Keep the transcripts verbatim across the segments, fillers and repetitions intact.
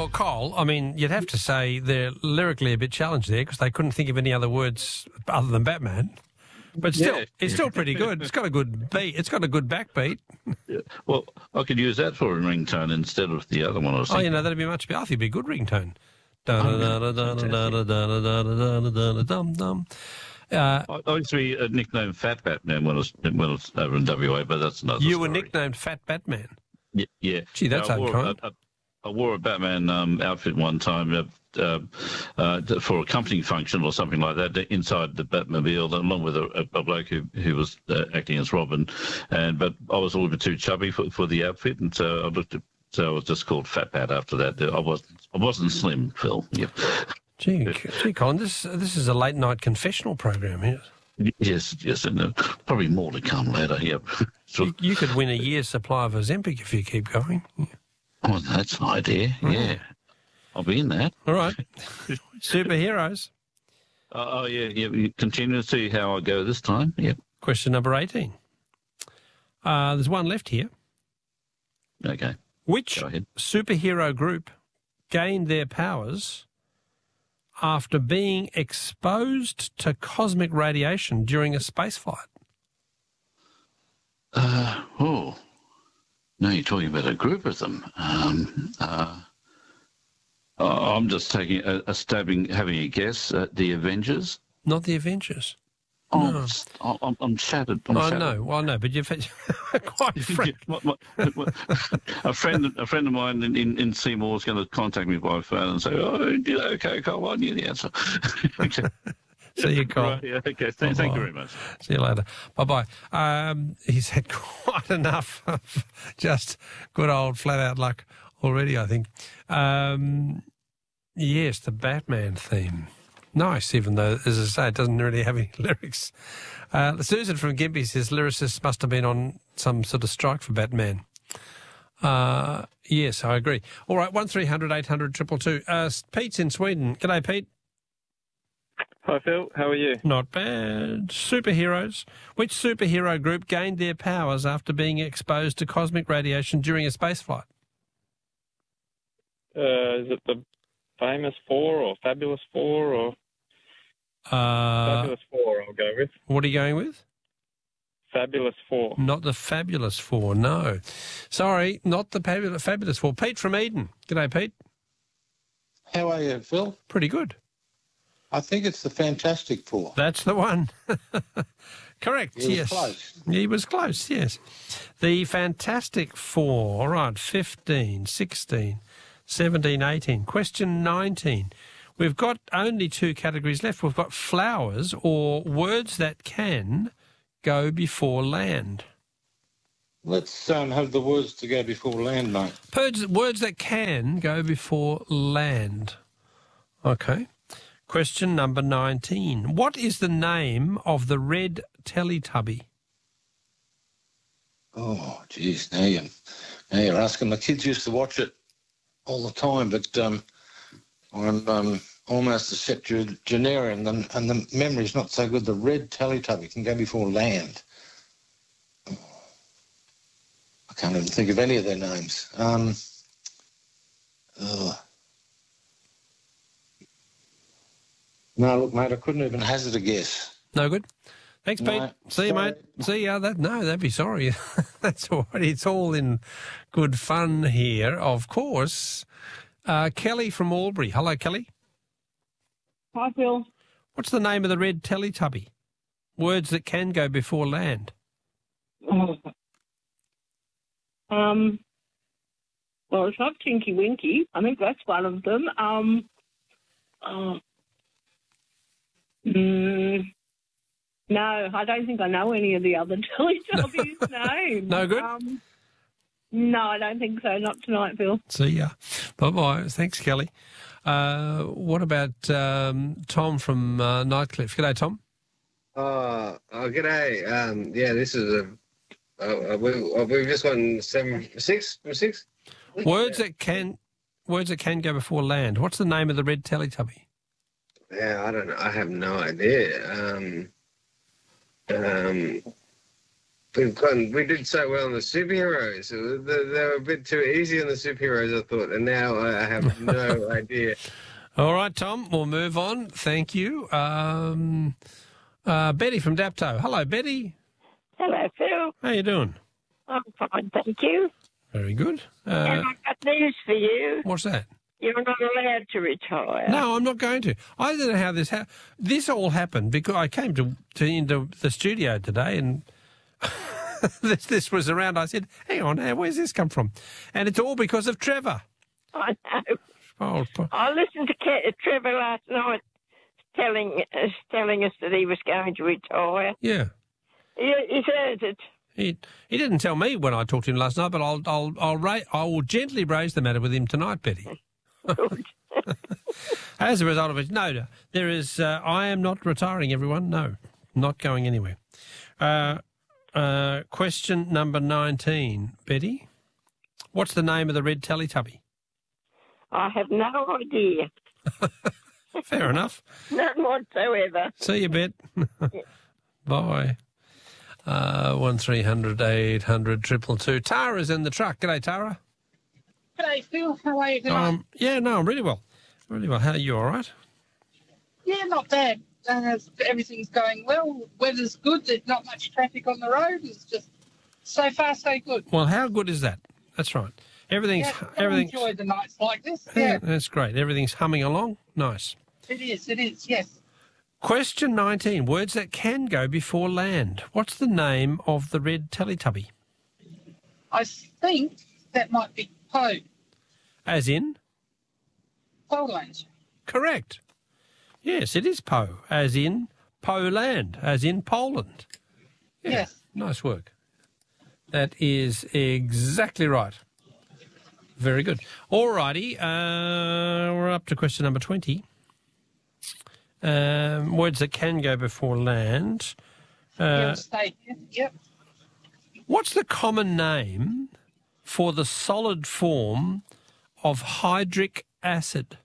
Well, Cole, I mean, you'd have to say they're lyrically a bit challenged there because they couldn't think of any other words other than Batman. But still, Yeah. it's still pretty good. It's got a good beat. It's got a good backbeat. Yeah. Well, I could use that for a ringtone instead of the other one I was Oh, thinking. you know, that'd be much better. I think it'd be a good ringtone. Dum-dum-dum. Uh, I I used to be uh, nicknamed Fat Batman when I was when I was over in W A, but that's another You were story. nicknamed Fat Batman. Yeah, yeah. Gee, that's I wore, unkind. a, a, I wore a Batman um, outfit one time uh, uh, uh, for a company function or something like that inside the Batmobile, along with a, a bloke who, who was uh, acting as Robin. And but I was a little bit too chubby for, for the outfit, and so I looked at. So I was just called Fat Bat after that. I wasn't. I wasn't slim, Phil. Yep. Gee, gee, Colin, this this is a late night confessional program here. Yes, yes, and uh, probably more to come later. Yep. So, You, you could win a year's supply of Ozempic if you keep going. Yeah. oh, that's an idea. Yeah, I'll be in that. All right. Superheroes. Uh, oh yeah, yeah. You continue to see how I go this time. Yep. Question number eighteen. Uh, there's one left here. Okay. Which Go ahead. superhero group gained their powers after being exposed to cosmic radiation during a spaceflight? Uh, oh, no, you're talking about a group of them. Um, uh, uh, I'm just taking a, a stabbing, having a guess. Uh, the Avengers. Not the Avengers. Oh, No. it's- I- I'm, I'm shattered. I'm I shattered. know, well, no, but you've had quite frank. My- my- a friend, a friend of mine in, in, in Seymour is going to contact me by phone and say, "Oh, you did okay, Cole. I knew the answer." Okay. See you, Cole. Right, yeah, okay. Thank, thank you very much. See you later. Bye-bye. Um, he's had quite enough of just good old flat-out luck already, I think. Um, yes, the Batman theme. Nice, even though, as I say, it doesn't really have any lyrics. Uh, Susan from Gympie says lyricists must have been on some sort of strike for Batman. Uh, yes, I agree. All right, one three hundred eight hundred two two two. Uh, Pete's in Sweden. G'day, Pete. Hi, Phil. How are you? Not bad. Superheroes. Which superhero group gained their powers after being exposed to cosmic radiation during a spaceflight? Uh, is it the Famous Four or Fabulous Four or Uh, Fabulous Four? I'll go with what are you going with? Fabulous Four. Not the Fabulous Four, no. Sorry, not the Fabulous, fabulous Four. Pete from Eden. G'day, Pete. How are you, Phil? Pretty good. I think it's the Fantastic Four. That's the one. Correct, He was yes. close. He was close, yes. The Fantastic Four. All right, fifteen, sixteen, seventeen, eighteen. Question nineteen. We've got only two categories left. We've got flowers or words that can go before land. Let's um, have the words to go before land, mate. Words, words that can go before land. Okay. Question number nineteen. What is the name of the red Teletubby? Oh, geez, now you're, now you're asking. My kids used to watch it all the time, but um, I'm um, almost a septuagenarian, and, and the memory's not so good. The red Teletubby can go before land. I can't even think of any of their names. Um, ugh. No, look, mate, I couldn't even hazard a guess. No good? Thanks, Pete. No, See you, sorry. mate. See ya. That, no, that'd be sorry. That's all right. It's all in good fun here, of course. Uh, Kelly from Albury. Hello, Kelly. Hi, Phil. What's the name of the red Teletubby? Words that can go before land. Um, well, it's not Tinky Winky. I think that's one of them. Um, oh, mm, no, I don't think I know any of the other Teletubbies' names. No good? Um, no, I don't think so. Not tonight, Phil. See ya. Bye-bye. Thanks, Kelly. Uh, what about um, Tom from uh, Nightcliff? G'day, Tom. Oh, oh g'day. Um, yeah, this is a. Uh, we, uh, we've just gotten seven, six, six. Words that can, words that can go before land. What's the name of the red Teletubby? Yeah, I don't know. I have no idea. Um, um, we've gone, we did so well on the superheroes. They, they were a bit too easy on the superheroes, I thought, and now I have no idea. All right, Tom, we'll move on. Thank you. Um, uh, Betty from Dapto. Hello, Betty. Hello, Phil. How you doing? I'm fine, thank you. Very good. Uh, and I've got news for you. what's that? You're not allowed to retire. No, I'm not going to. I don't know how this happened. This all happened because I came to, to into the studio today and this this was around. I said, hang on, now, where's this come from? And it's all because of Trevor. I know. Oh, I listened to Ke- Trevor last night telling us, telling us that he was going to retire. yeah. He, he's heard it. He he didn't tell me when I talked to him last night, but I'll I'll I'll ra- I will gently raise the matter with him tonight, Betty. Good. As a result of it, no, there is. Uh, I am not retiring, everyone. No, not going anywhere. Uh, uh, question number nineteen, Betty. What's the name of the red Teletubby? I have no idea. Fair enough. None whatsoever. See you, Bet. Bye. Uh, one three hundred eight hundred triple two. Tara's in the truck. G'day, Tara. G'day, Phil. How are you tonight? Um, yeah, no, I'm really well. Really well. How are you? All right? Yeah, not bad. Uh, everything's going well. Weather's good. There's not much traffic on the road. It's just so far so good. Well, how good is that? That's right. Everything's Yeah, I everything's. enjoy the nights like this. Yeah, Yeah, that's great. Everything's humming along. Nice. it is. It is. Yes. Question nineteen. Words that can go before land. What's the name of the red Teletubby? I think that might be Poe. As in? Poland. Correct. Yes, it is Poe. As in Poland. As in Poland. Yeah. Yes. Nice work. That is exactly right. Very good. All righty. Uh, we're up to question number twenty. Um, words that can go before land. yeah, Uh, stay here. Yep. what's the common name for the solid form of hydric acid?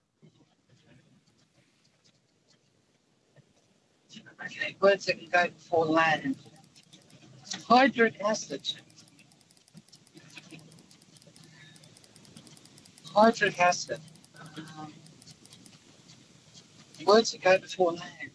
Okay. Words that can go before land. Hydric acid. Hydric acid. Um, words that go before land.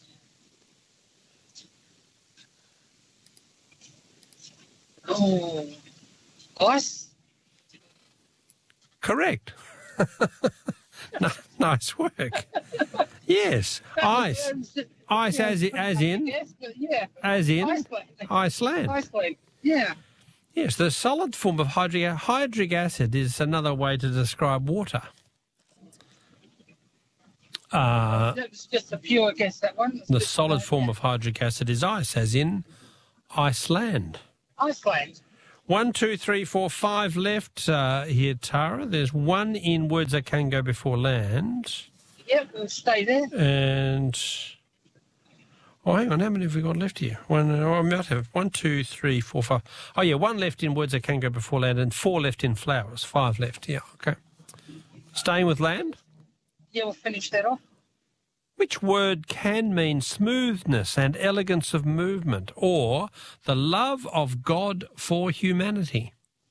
Oh, ice. Correct. No, nice work. Yes, ice. Ice as, i- as in? Yes, but yeah. As in Iceland. Iceland. Iceland. Yeah. Yes, the solid form of hydric, hydric acid is another way to describe water. Uh, That was just a pure guess, that one. It's the just, solid uh, form of hydric acid is ice, as in Iceland. Iceland. One, two, three, four, five left uh, here, Tara. There's one in words that can go before land. Yep, we'll stay there. And, oh, hang on, how many have we got left here? One, oh, I might have one, two, three, four, five. Oh, yeah, one left in words that can go before land and four left in flowers. Five left, yeah, okay. Staying with land. Yeah, we'll finish that off. Which word can mean smoothness and elegance of movement or the love of God for humanity?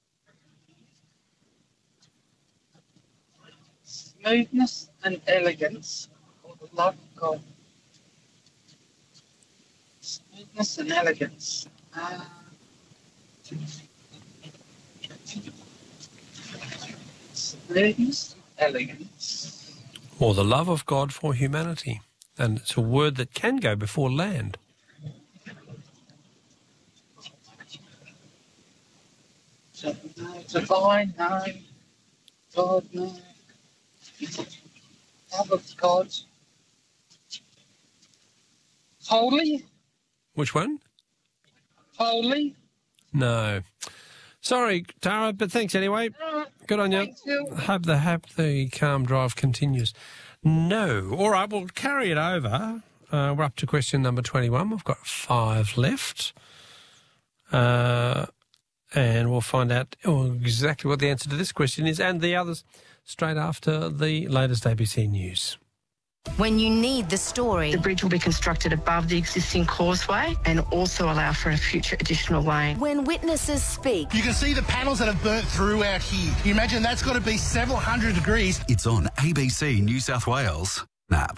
Smoothness and elegance, or the love of God. Smoothness and elegance. Uh, smoothness, elegance. Or the love of God for humanity. And it's a word that can go before land. So, no, divine, no. God, no. Love of God. Holy, Which one? holy. No. Sorry, Tara, but thanks anyway. Uh, Good on you. thanks, Phil. Hope the, hope the calm drive continues. No. All right, we'll carry it over. Uh, we're up to question number twenty-one. We've got five left. Uh, and we'll find out exactly what the answer to this question is and the others straight after the latest A B C News. When you need the story. The bridge will be constructed above the existing causeway and also allow for a future additional lane. When witnesses speak. You can see the panels that have burnt through out here. You imagine that's got to be several hundred degrees. It's on A B C New South Wales app.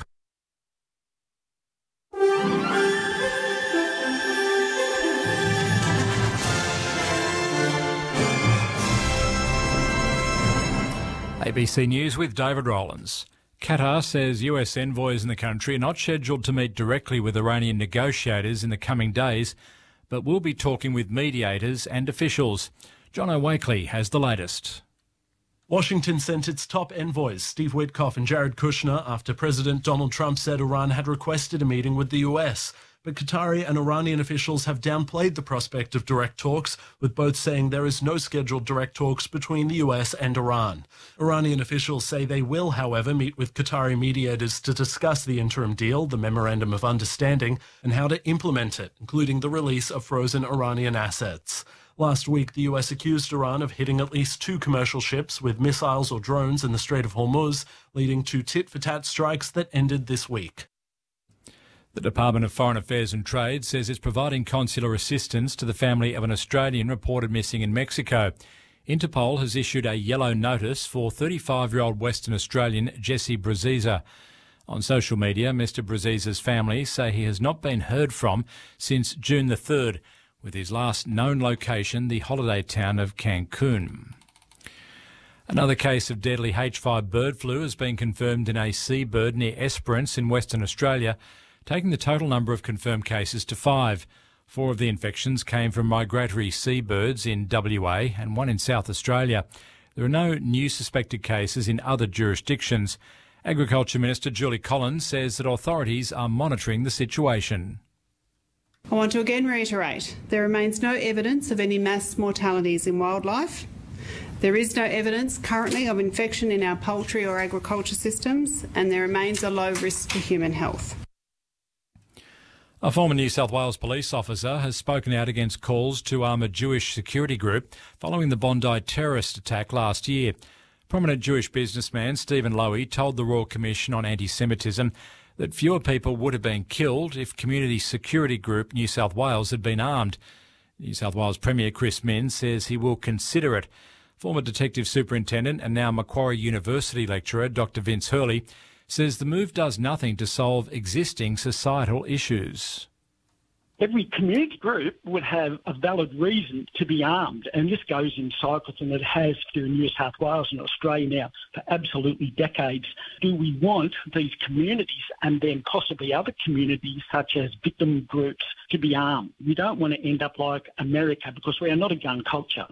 A B C News with David Rowlands. Qatar says U S envoys in the country are not scheduled to meet directly with Iranian negotiators in the coming days, but will be talking with mediators and officials. John O'Wakely has the latest. Washington sent its top envoys, Steve Witkoff and Jared Kushner, after President Donald Trump said Iran had requested a meeting with the U S. But Qatari and Iranian officials have downplayed the prospect of direct talks, with both saying there is no scheduled direct talks between the U S and Iran. Iranian officials say they will, however, meet with Qatari mediators to discuss the interim deal, the Memorandum of Understanding, and how to implement it, including the release of frozen Iranian assets. Last week, the U S accused Iran of hitting at least two commercial ships with missiles or drones in the Strait of Hormuz, leading to tit-for-tat strikes that ended this week. The Department of Foreign Affairs and Trade says it's providing consular assistance to the family of an Australian reported missing in Mexico. Interpol has issued a yellow notice for thirty-five-year-old Western Australian Jesse Braziza. On social media, Mister Braziza's family say he has not been heard from since June the third, with his last known location the holiday town of Cancun. Another case of deadly H five bird flu has been confirmed in a seabird near Esperance in Western Australia, taking the total number of confirmed cases to five. Four of the infections came from migratory seabirds in W A and one in South Australia. There are no new suspected cases in other jurisdictions. Agriculture Minister Julie Collins says that authorities are monitoring the situation. I want to again reiterate, there remains no evidence of any mass mortalities in wildlife. There is no evidence currently of infection in our poultry or agriculture systems, and there remains a low risk to human health. A former New South Wales police officer has spoken out against calls to arm a Jewish security group following the Bondi terrorist attack last year. Prominent Jewish businessman Stephen Lowy told the Royal Commission on Anti-Semitism that fewer people would have been killed if Community Security Group New South Wales had been armed. New South Wales Premier Chris Minns says he will consider it. Former Detective Superintendent and now Macquarie University lecturer Doctor Vince Hurley says the move does nothing to solve existing societal issues. Every community group would have a valid reason to be armed, and this goes in cycles, and it has through New South Wales and Australia now for absolutely decades. Do we want these communities and then possibly other communities such as victim groups to be armed? We don't want to end up like America because we are not a gun culture.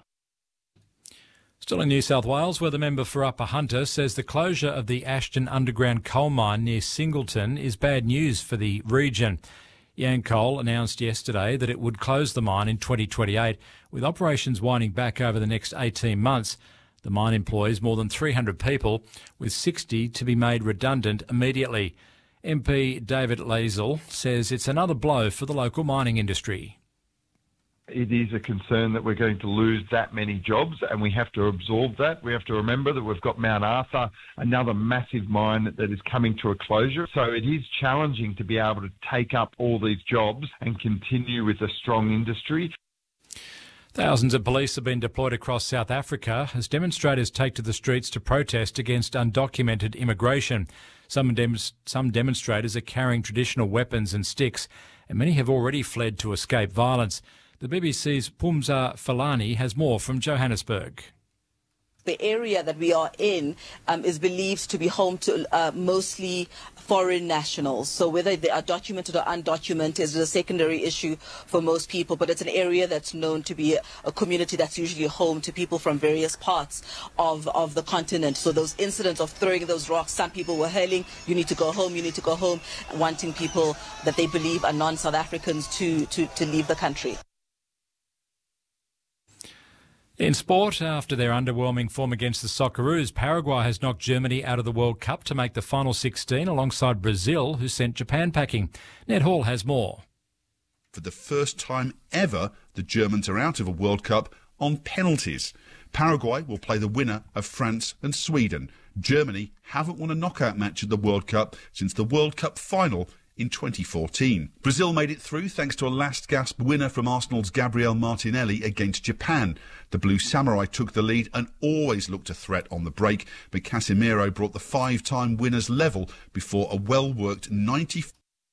Still in New South Wales, where the member for Upper Hunter says the closure of the Ashton underground coal mine near Singleton is bad news for the region. Yancoal announced yesterday that it would close the mine in twenty twenty-eight, with operations winding back over the next eighteen months. The mine employs more than three hundred people, with sixty to be made redundant immediately. M P David Lazel says it's another blow for the local mining industry. It is a concern that we're going to lose that many jobs, and we have to absorb that. We have to remember that we've got Mount Arthur, another massive mine that is coming to a closure. So it is challenging to be able to take up all these jobs and continue with a strong industry. Thousands of police have been deployed across South Africa as demonstrators take to the streets to protest against undocumented immigration. Some, dem- some demonstrators are carrying traditional weapons and sticks, and many have already fled to escape violence. The B B C's Pumza Falani has more from Johannesburg. The area that we are in um, is believed to be home to uh, mostly foreign nationals. So whether they are documented or undocumented is a secondary issue for most people. But it's an area that's known to be a, a community that's usually home to people from various parts of, of the continent. So those incidents of throwing those rocks, some people were hurling, you need to go home, you need to go home, wanting people that they believe are non-South Africans to, to, to leave the country. In sport, after their underwhelming form against the Socceroos, Paraguay has knocked Germany out of the World Cup to make the final sixteen alongside Brazil, who sent Japan packing. Ned Hall has more. For the first time ever, the Germans are out of a World Cup on penalties. Paraguay will play the winner of France and Sweden. Germany haven't won a knockout match at the World Cup since the World Cup final in twenty fourteen. Brazil made it through thanks to a last-gasp winner from Arsenal's Gabriel Martinelli against Japan. The Blue Samurai took the lead and always looked a threat on the break, but Casemiro brought the five-time winners level before a well-worked ninety...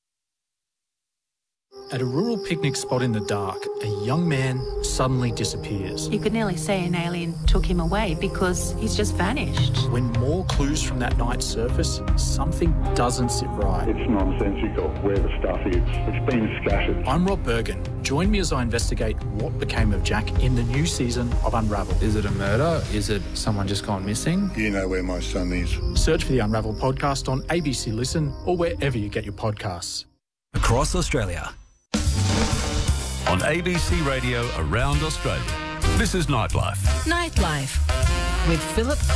At a rural picnic spot in the dark, a young man suddenly disappears. You could nearly say an alien took him away because he's just vanished. When more clues from that night surface, something doesn't sit right. It's nonsensical where the stuff is. It's been scattered. I'm Rob Bergen. Join me as I investigate what became of Jack in the new season of Unravel. Is it a murder? Is it someone just gone missing? You know where my son is. Search for the Unravel podcast on A B C Listen or wherever you get your podcasts. Across Australia. On A B C Radio around Australia. This is Nightlife. Nightlife with Philip